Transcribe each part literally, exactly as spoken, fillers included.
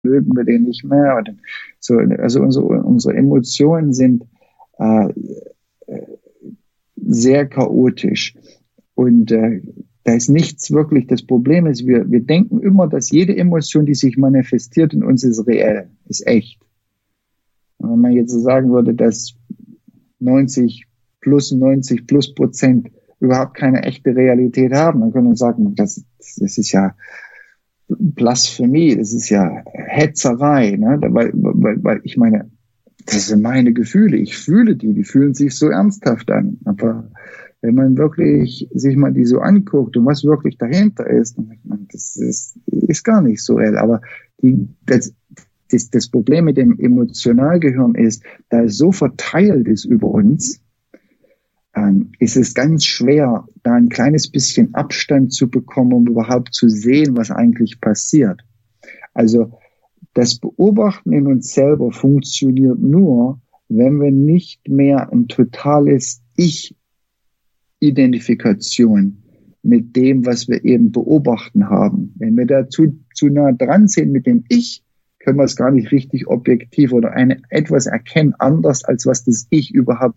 mögen wir den nicht mehr. Oder so, also unsere, unsere Emotionen sind äh, sehr chaotisch. Und äh, da ist nichts wirklich, das Problem ist, wir, wir denken immer, dass jede Emotion, die sich manifestiert in uns, ist reell, ist echt. Und wenn man jetzt so sagen würde, dass neunzig plus neunzig plus Prozent überhaupt keine echte Realität haben, dann können wir sagen, das, das ist ja Blasphemie, das ist ja Hetzerei, ne? weil, weil, weil ich meine, das sind meine Gefühle, ich fühle die, die fühlen sich so ernsthaft an, aber wenn man wirklich sich mal die so anguckt und was wirklich dahinter ist, dann denkt man, das ist, ist gar nicht so real. Aber die, das, das, das Problem mit dem Emotionalgehirn ist, da es so verteilt ist über uns, ähm, ist es ganz schwer, da ein kleines bisschen Abstand zu bekommen, um überhaupt zu sehen, was eigentlich passiert. Also das Beobachten in uns selber funktioniert nur, wenn wir nicht mehr ein totales Ich Identifikation mit dem, was wir eben beobachten haben. Wenn wir da zu, zu nah dran sind mit dem Ich, können wir es gar nicht richtig objektiv oder eine, etwas erkennen anders, als was das Ich überhaupt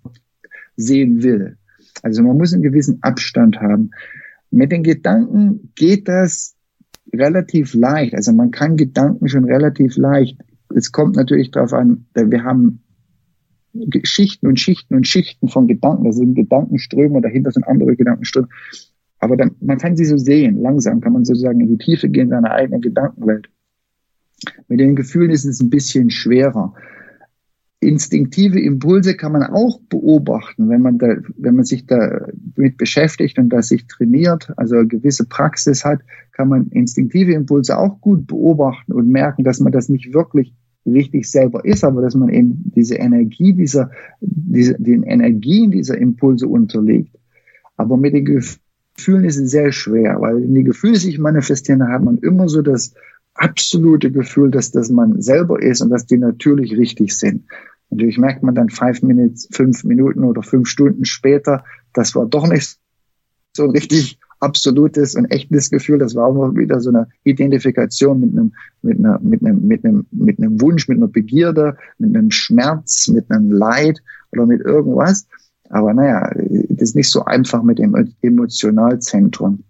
sehen will. Also man muss einen gewissen Abstand haben. Mit den Gedanken geht das relativ leicht. Also man kann Gedanken schon relativ leicht. Es kommt natürlich darauf an, wir haben Schichten und Schichten und Schichten von Gedanken. Das sind Gedankenströme und dahinter sind andere Gedankenströme. Aber dann, man kann sie so sehen. Langsam kann man sozusagen in die Tiefe gehen in seiner eigenen Gedankenwelt. Mit den Gefühlen ist es ein bisschen schwerer. Instinktive Impulse kann man auch beobachten, wenn man da, wenn man sich damit beschäftigt und das sich trainiert, also eine gewisse Praxis hat, kann man instinktive Impulse auch gut beobachten und merken, dass man das nicht wirklich richtig selber ist, aber dass man eben diese Energie dieser, diese, den Energien dieser Impulse unterliegt. Aber mit den Gefühlen ist es sehr schwer, weil wenn die Gefühle sich manifestieren, dann hat man immer so das absolute Gefühl, dass das man selber ist und dass die natürlich richtig sind. Natürlich merkt man dann fünf Minuten, fünf Minuten oder fünf Stunden später, das war doch nicht so ein richtig absolutes und echtes Gefühl. Das war auch wieder so eine Identifikation mit einem, mit einer, mit einem, mit einem, mit einem Wunsch, mit einer Begierde, mit einem Schmerz, mit einem Leid oder mit irgendwas. Aber naja, das ist nicht so einfach mit dem Emotionalzentrum.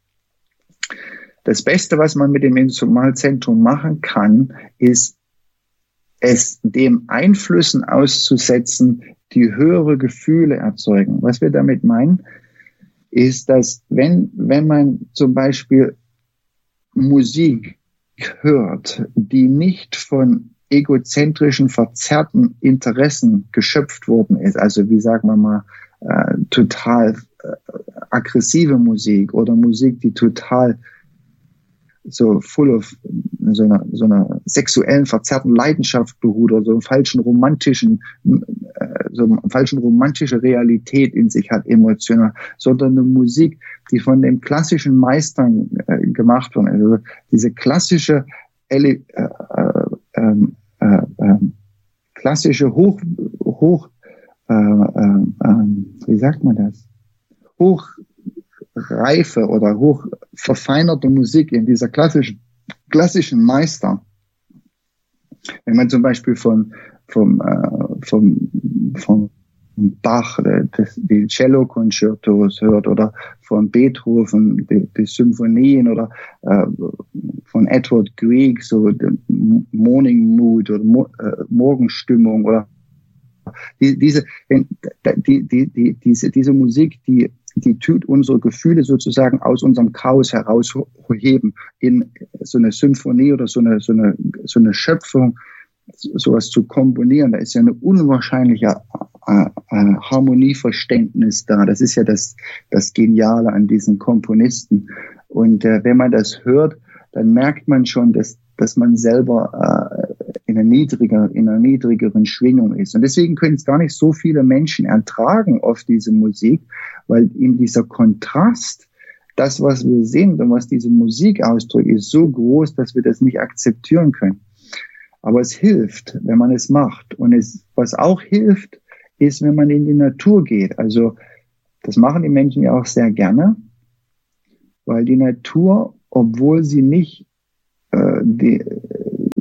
Das Beste, was man mit dem Emotionalzentrum machen kann, ist, es dem Einflüssen auszusetzen, die höhere Gefühle erzeugen. Was wir damit meinen, ist, dass wenn, wenn man zum Beispiel Musik hört, die nicht von egozentrischen, verzerrten Interessen geschöpft worden ist, also wie sagen wir mal, äh, total äh, aggressive Musik oder Musik, die total so full of so einer, so einer sexuellen, verzerrten Leidenschaft beruht oder so einen falschen romantischen, äh, so eine falschen romantische Realität in sich hat, emotional, sondern eine Musik, die von den klassischen Meistern äh, gemacht wird. Also diese klassische, äh, äh, äh, äh, äh, klassische hoch, hoch, äh, äh, äh, wie sagt man das? Hoch reife oder hoch verfeinerte Musik in dieser klassischen, klassischen Meister. Wenn man zum Beispiel von, vom, äh, vom, vom Bach das, die Cello-Concertos hört oder von Beethoven die, die Symphonien oder äh, von Edward Grieg so Morning Mood oder Mo, äh, Morgenstimmung oder die, diese, die, die, die, diese, diese Musik, die die tut unsere Gefühle sozusagen aus unserem Chaos herausheben in so eine Symphonie oder so eine, so eine, so eine Schöpfung, sowas zu komponieren. Da ist ja ein unwahrscheinlicher äh, äh, Harmonieverständnis da. Das ist ja das, das Geniale an diesen Komponisten. Und äh, wenn man das hört, dann merkt man schon, dass, dass man selber äh, in einer niedriger, in einer niedrigeren Schwingung ist. Und deswegen können es gar nicht so viele Menschen ertragen auf diese Musik, weil eben dieser Kontrast, das, was wir sind und was diese Musik ausdrückt, ist so groß, dass wir das nicht akzeptieren können. Aber es hilft, wenn man es macht. Und es, was auch hilft, ist, wenn man in die Natur geht. Also, das machen die Menschen ja auch sehr gerne, weil die Natur, obwohl sie nicht äh, die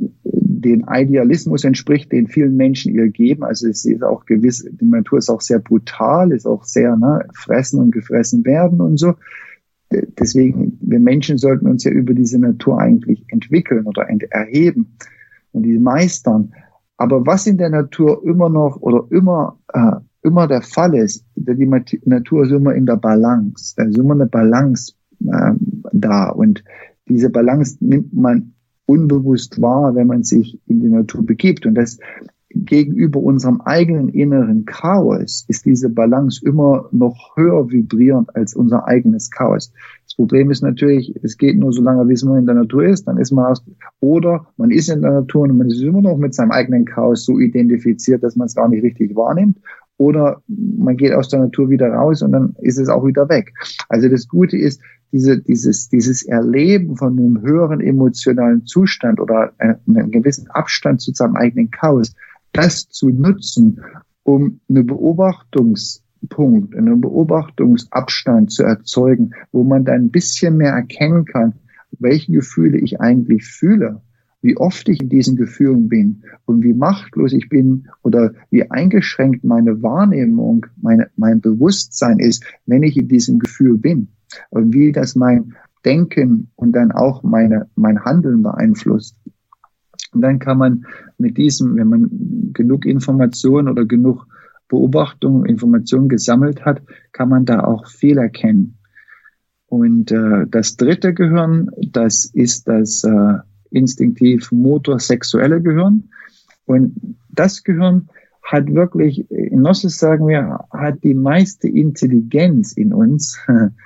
den Idealismus entspricht, den vielen Menschen ihr geben. Also es ist auch gewiss, die Natur ist auch sehr brutal, ist auch sehr, ne, fressen und gefressen werden und so. Deswegen, wir Menschen sollten uns ja über diese Natur eigentlich entwickeln oder erheben und die meistern. Aber was in der Natur immer noch oder immer, äh, immer der Fall ist, die Natur ist immer in der Balance. Da ist immer eine Balance äh, da. Und diese Balance nimmt man unbewusst wahr, wenn man sich in die Natur begibt. Und das gegenüber unserem eigenen inneren Chaos ist diese Balance immer noch höher vibrierend als unser eigenes Chaos. Das Problem ist natürlich, es geht nur so lange, wie man in der Natur ist, dann ist man aus, oder man ist in der Natur und man ist immer noch mit seinem eigenen Chaos so identifiziert, dass man es gar nicht richtig wahrnimmt, oder man geht aus der Natur wieder raus und dann ist es auch wieder weg. Also das Gute ist, diese, dieses, dieses Erleben von einem höheren emotionalen Zustand oder einen gewissen Abstand zu seinem eigenen Chaos, das zu nutzen, um eine Beobachtungspunkt, einen Beobachtungsabstand zu erzeugen, wo man dann ein bisschen mehr erkennen kann, welche Gefühle ich eigentlich fühle, wie oft ich in diesen Gefühlen bin und wie machtlos ich bin oder wie eingeschränkt meine Wahrnehmung, meine, mein Bewusstsein ist, wenn ich in diesem Gefühl bin und wie das mein Denken und dann auch meine, mein Handeln beeinflusst. Und dann kann man mit diesem, wenn man genug Informationen oder genug Beobachtungen, Informationen gesammelt hat, kann man da auch viel erkennen. Und äh, das dritte Gehirn, das ist das äh, instinktiv-motor-sexuelle Gehirn. Und das Gehirn hat wirklich, in Gnosis sagen wir, hat die meiste Intelligenz in uns,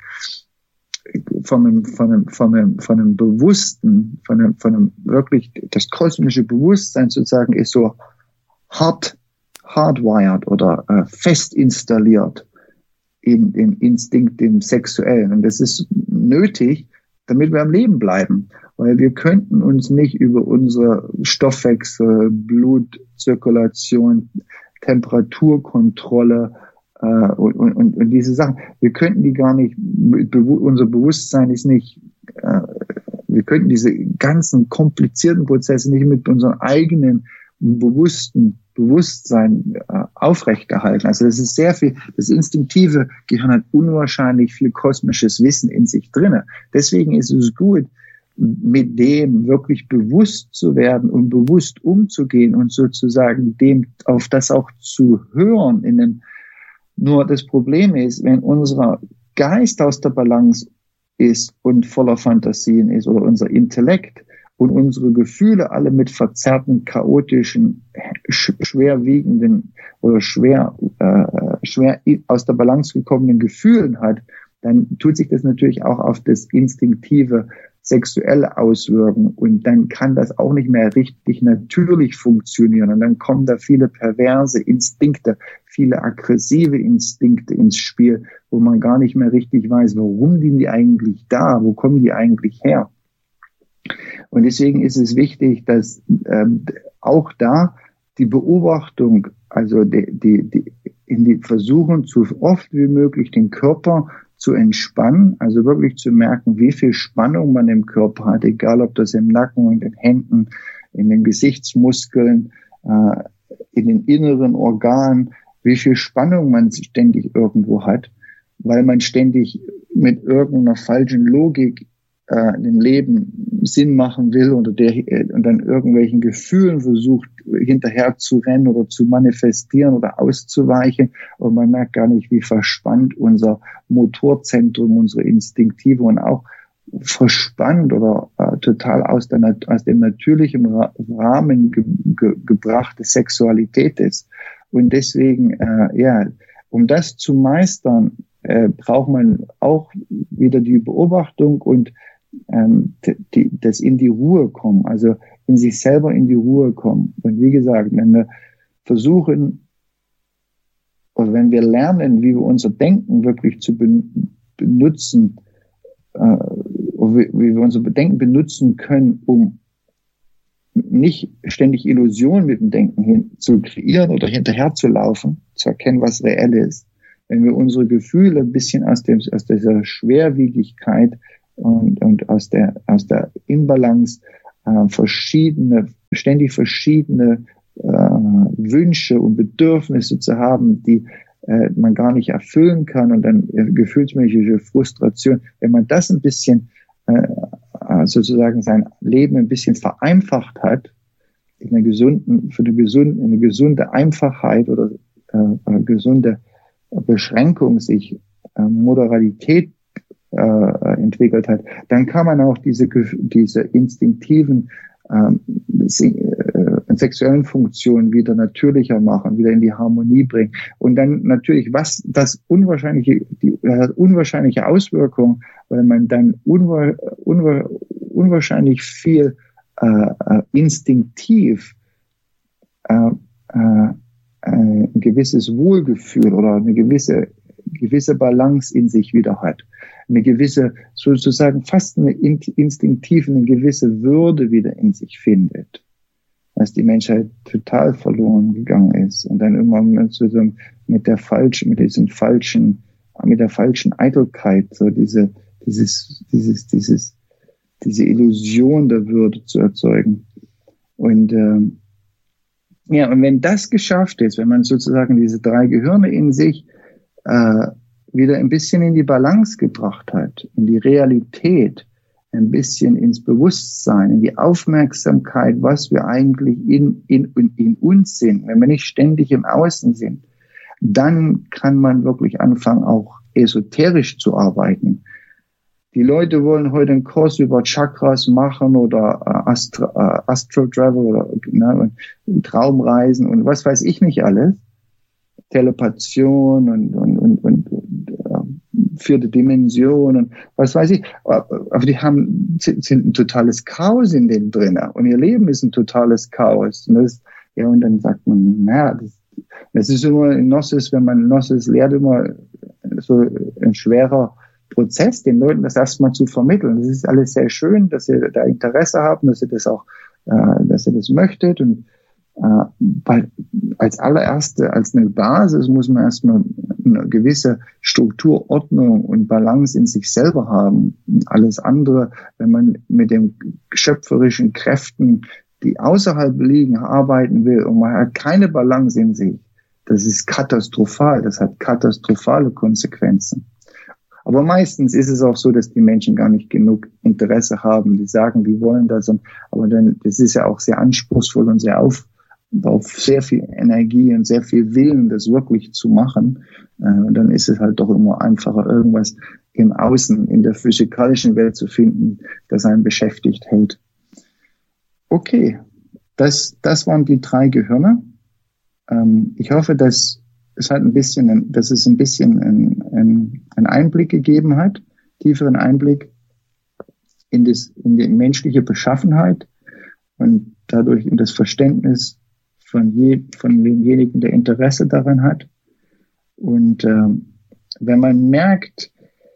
von einem, von einem, von einem, von einem Bewussten, von einem, von einem wirklich, das kosmische Bewusstsein sozusagen ist so hard, hardwired oder äh, fest installiert in dem Instinkt, dem Sexuellen. Und das ist nötig, damit wir am Leben bleiben. Weil wir könnten uns nicht über unsere Stoffwechsel, Blutzirkulation, Temperaturkontrolle, Uh, und, und, und diese Sachen, wir könnten die gar nicht, unser Bewusstsein ist nicht, uh, wir könnten diese ganzen komplizierten Prozesse nicht mit unserem eigenen bewussten Bewusstsein uh, aufrechterhalten. Also das ist sehr viel, das instinktive Gehirn hat unwahrscheinlich viel kosmisches Wissen in sich drinne. Deswegen ist es gut, mit dem wirklich bewusst zu werden und bewusst umzugehen und sozusagen dem auf das auch zu hören in einem. Nur das Problem ist, wenn unser Geist aus der Balance ist und voller Fantasien ist oder unser Intellekt und unsere Gefühle alle mit verzerrten, chaotischen, schwerwiegenden oder schwer, äh, schwer aus der Balance gekommenen Gefühlen hat, dann tut sich das natürlich auch auf das instinktive Sexuelle auswirken und dann kann das auch nicht mehr richtig natürlich funktionieren und dann kommen da viele perverse Instinkte, viele aggressive Instinkte ins Spiel, wo man gar nicht mehr richtig weiß, warum sind die eigentlich da, wo kommen die eigentlich her. Und deswegen ist es wichtig, dass ähm, auch da die Beobachtung, also die, die, die, in die versuchen, so oft wie möglich den Körper zu entspannen, also wirklich zu merken, wie viel Spannung man im Körper hat, egal ob das im Nacken, in den Händen, in den Gesichtsmuskeln, äh, in den inneren Organen, wie viel Spannung man ständig irgendwo hat, weil man ständig mit irgendeiner falschen Logik äh, dem Leben Sinn machen will oder der, äh, und dann irgendwelchen Gefühlen versucht, hinterher zu rennen oder zu manifestieren oder auszuweichen. Und man merkt gar nicht, wie verspannt unser Motorzentrum, unsere Instinktive und auch verspannt oder äh, total aus, der, aus dem natürlichen Rahmen ge, ge, gebrachte Sexualität ist. Und deswegen, äh, ja, um das zu meistern, äh, braucht man auch wieder die Beobachtung und ähm, die, das in die Ruhe kommen, also in sich selber in die Ruhe kommen. Und wie gesagt, wenn wir versuchen, oder wenn wir lernen, wie wir unser Denken wirklich zu benutzen, äh, wie, wie wir unser Denken benutzen können, um nicht ständig Illusionen mit dem Denken hin zu kreieren oder hinterher zu laufen, zu erkennen, was reell ist. Wenn wir unsere Gefühle ein bisschen aus dem, aus dieser Schwerwiegigkeit und, und aus der, aus der Imbalance äh, verschiedene ständig verschiedene äh, Wünsche und Bedürfnisse zu haben, die äh, man gar nicht erfüllen kann und dann äh, gefühlsmäßige Frustration. Wenn man das ein bisschen äh, sozusagen sein Leben ein bisschen vereinfacht hat, in einer gesunden, für eine gesunde, eine gesunde Einfachheit oder äh, eine gesunde Beschränkung sich äh, Moderalität äh, entwickelt hat, dann kann man auch diese diese instinktiven ähm, äh, sexuellen Funktionen wieder natürlicher machen, wieder in die Harmonie bringen. Und dann natürlich, was das unwahrscheinliche, die das unwahrscheinliche Auswirkung, weil man dann unwahr, unwahr, unwahrscheinlich viel äh, instinktiv äh, äh, ein gewisses Wohlgefühl oder eine gewisse gewisse Balance in sich wieder hat, eine gewisse, sozusagen fast eine instinktive, eine gewisse Würde wieder in sich findet, dass die Menschheit total verloren gegangen ist und dann immer mit, so, mit der falschen, mit diesem falschen, mit der falschen Eitelkeit, so diese, dieses, dieses, dieses, diese Illusion der Würde zu erzeugen. Und ähm, ja, und wenn das geschafft ist, wenn man sozusagen diese drei Gehirne in sich äh, wieder ein bisschen in die Balance gebracht hat, in die Realität, ein bisschen ins Bewusstsein, in die Aufmerksamkeit, was wir eigentlich in, in, in uns sind, wenn wir nicht ständig im Außen sind, dann kann man wirklich anfangen, auch esoterisch zu arbeiten. Die Leute wollen heute einen Kurs über Chakras machen oder äh, Astro, äh, Astral Travel oder ne, und Traumreisen und was weiß ich nicht alles. Telepation und, und, und, und, und äh, vierte Dimension und was weiß ich. Aber die haben, sind, sind ein totales Chaos in denen drin und ihr Leben ist ein totales Chaos. Und, das, ja, und dann sagt man, naja, das, das ist immer in Gnosis, wenn man Gnosis lehrt, immer so ein schwerer Prozess, den Leuten das erstmal zu vermitteln. Das ist alles sehr schön, dass ihr da Interesse habt, dass ihr das auch, äh, dass ihr das möchtet. Und äh, weil als allererste, als eine Basis muss man erstmal eine gewisse Struktur, Ordnung und Balance in sich selber haben. Und alles andere, wenn man mit den schöpferischen Kräften, die außerhalb liegen, arbeiten will und man hat keine Balance in sich, das ist katastrophal. Das hat katastrophale Konsequenzen. Aber meistens ist es auch so, dass die Menschen gar nicht genug Interesse haben. Die sagen, die wollen das. Und, aber dann, das ist ja auch sehr anspruchsvoll und sehr auf, auf sehr viel Energie und sehr viel Willen, das wirklich zu machen. Und dann ist es halt doch immer einfacher, irgendwas im Außen, in der physikalischen Welt zu finden, das einen beschäftigt hält. Okay, das, das waren die drei Gehirne. Ich hoffe, dass es hat ein bisschen, dass es ein bisschen einen, einen, einen Einblick gegeben hat, tieferen Einblick in das, in die menschliche Beschaffenheit und dadurch in das Verständnis von je, von demjenigen, der Interesse daran hat. Und ähm, wenn man merkt,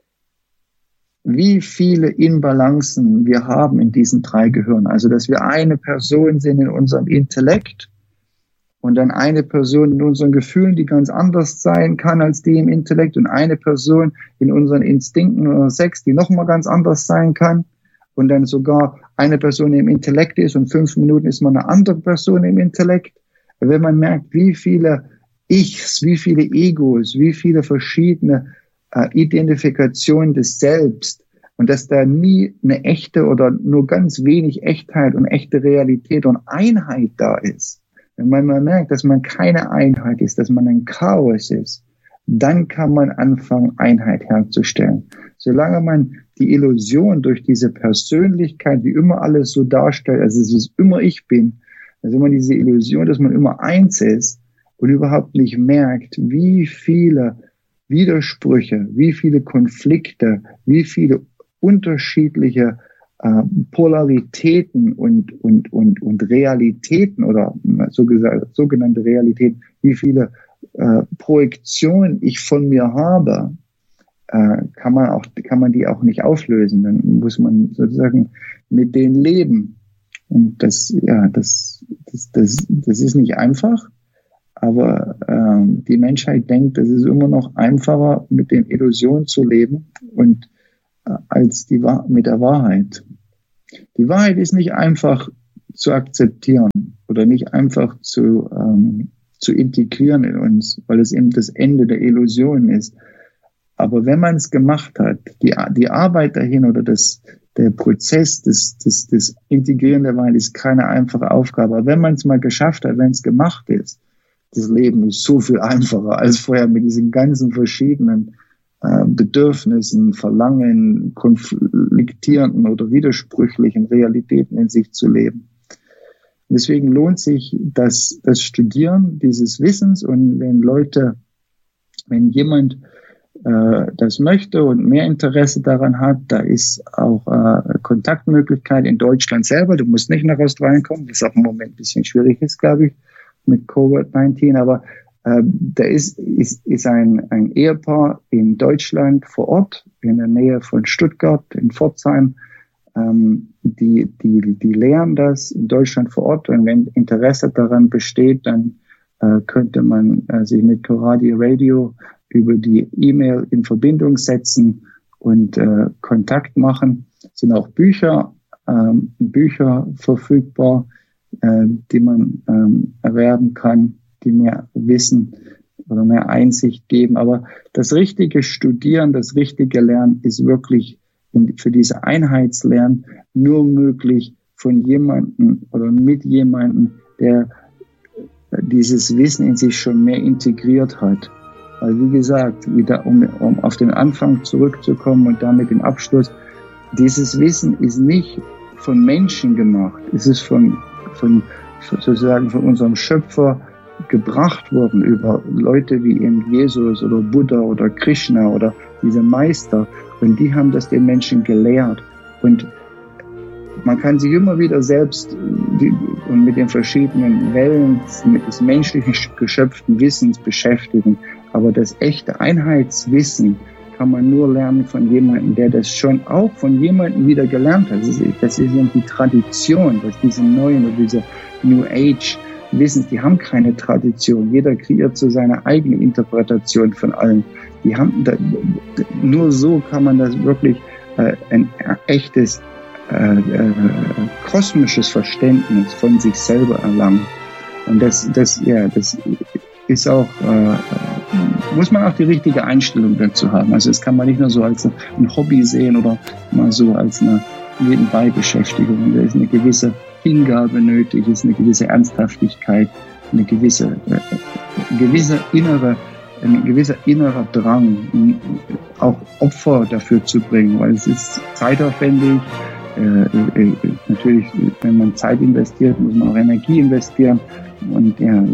wie viele Inbalancen wir haben in diesen drei Gehirnen, also dass wir eine Person sind in unserem Intellekt, und dann eine Person in unseren Gefühlen, die ganz anders sein kann als die im Intellekt und eine Person in unseren Instinkten oder Sex, die nochmal ganz anders sein kann und dann sogar eine Person im Intellekt ist und fünf Minuten ist man eine andere Person im Intellekt. Wenn man merkt, wie viele Ichs, wie viele Egos, wie viele verschiedene äh, Identifikationen des Selbst und dass da nie eine echte oder nur ganz wenig Echtheit und echte Realität und Einheit da ist. Wenn man mal merkt, dass man keine Einheit ist, dass man ein Chaos ist, dann kann man anfangen, Einheit herzustellen. Solange man die Illusion durch diese Persönlichkeit, die immer alles so darstellt, also es ist immer ich bin, also immer diese Illusion, dass man immer eins ist und überhaupt nicht merkt, wie viele Widersprüche, wie viele Konflikte, wie viele unterschiedliche Polaritäten und, und, und, und Realitäten oder so gesagt, sogenannte Realitäten, wie viele äh, Projektionen ich von mir habe, äh, kann man auch, kann man die auch nicht auflösen. Dann muss man sozusagen mit denen leben. Und das, ja, das, das, das, das ist nicht einfach. Aber äh, die Menschheit denkt, es ist immer noch einfacher, mit den Illusionen zu leben und äh, als die mit der Wahrheit. Die Wahrheit ist nicht einfach zu akzeptieren oder nicht einfach zu, ähm, zu integrieren in uns, weil es eben das Ende der Illusion ist. Aber wenn man es gemacht hat, die, die Arbeit dahin oder das, der Prozess des, des, des Integrieren der Wahrheit ist keine einfache Aufgabe. Aber wenn man es mal geschafft hat, wenn es gemacht ist, das Leben ist so viel einfacher als vorher mit diesen ganzen verschiedenen äh, Bedürfnissen, Verlangen, konfliktierenden oder widersprüchlichen Realitäten in sich zu leben. Deswegen lohnt sich das, das Studieren dieses Wissens, und wenn Leute, wenn jemand äh, das möchte und mehr Interesse daran hat, da ist auch äh, Kontaktmöglichkeit in Deutschland selber. Du musst nicht nach Australien kommen, was auch im Moment ein bisschen schwierig ist, glaube ich, mit Covid neunzehn, aber äh, da ist, ist, ist ein, ein Ehepaar in Deutschland vor Ort, in der Nähe von Stuttgart, in Pforzheim. Ähm, die, die, die lehren das in Deutschland vor Ort, und wenn Interesse daran besteht, dann äh, könnte man äh, sich mit Coradio Radio über die E-Mail in Verbindung setzen und äh, Kontakt machen. Es sind auch Bücher, ähm, Bücher verfügbar, äh, die man ähm, erwerben kann, die mehr Wissen oder mehr Einsicht geben. Aber das richtige Studieren, das richtige Lernen ist wirklich für diese Einheitslernen nur möglich von jemandem oder mit jemandem, der dieses Wissen in sich schon mehr integriert hat. Weil, wie gesagt, wieder um, um auf den Anfang zurückzukommen und damit den Abschluss, dieses Wissen ist nicht von Menschen gemacht, es ist von, von sozusagen von unserem Schöpfer gebracht worden über Leute wie eben Jesus oder Buddha oder Krishna oder diese Meister, und die haben das den Menschen gelehrt. Und man kann sich immer wieder selbst die, und mit den verschiedenen Wellen des menschlichen geschöpften Wissens beschäftigen. Aber das echte Einheitswissen kann man nur lernen von jemandem, der das schon auch von jemandem wieder gelernt hat. Das ist, das ist die Tradition, dass diese neuen oder diese New Age Wissens, die haben keine Tradition. Jeder kreiert so seine eigene Interpretation von allem. Die haben da, nur so kann man das wirklich äh, ein echtes äh, äh, kosmisches Verständnis von sich selber erlangen. Und das, das, ja, das ist auch, äh, muss man auch die richtige Einstellung dazu haben. Also das kann man nicht nur so als ein Hobby sehen oder mal so als eine Nebenbei-Beschäftigung. Da ist eine gewisse Hingabe nötig, ist eine gewisse Ernsthaftigkeit, eine gewisse, äh, gewisse innere, ein gewisser innerer Drang, auch Opfer dafür zu bringen, weil es ist zeitaufwendig. Äh, äh, natürlich, wenn man Zeit investiert, muss man auch Energie investieren, und ja,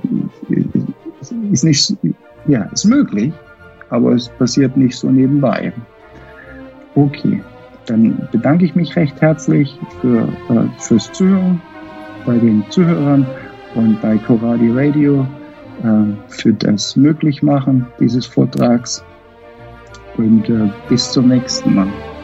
ist nicht, ja, ist möglich, aber es passiert nicht so nebenbei. Okay. Dann bedanke ich mich recht herzlich für, äh, fürs Zuhören bei den Zuhörern und bei Coradio Radio äh, für das Möglichmachen dieses Vortrags, und äh, bis zum nächsten Mal.